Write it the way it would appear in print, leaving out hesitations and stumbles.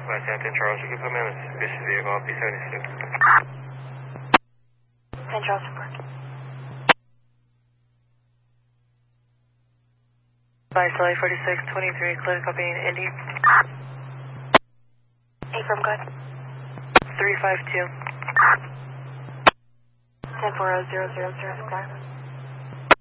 West Hampton, Charles, you can come in. This is vehicle P76. 10 Charles report. By Sully 4623, clear copy Indy. Affirm, good. 352. 10-4-0-0-0-0,